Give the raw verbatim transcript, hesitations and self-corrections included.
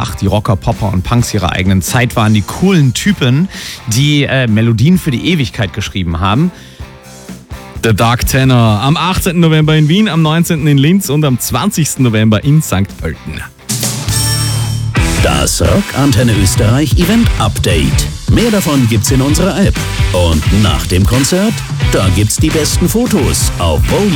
gebracht. Die Rocker, Popper und Punks ihrer eigenen Zeit waren die coolen Typen, die äh, Melodien für die Ewigkeit geschrieben haben. The Dark Tenor am achtzehnten November in Wien, am neunzehnten in Linz und am zwanzigsten November in Sankt Pölten. Das Rock Antenne Österreich Event Update. Mehr davon gibt's in unserer App. Und nach dem Konzert, da gibt's die besten Fotos auf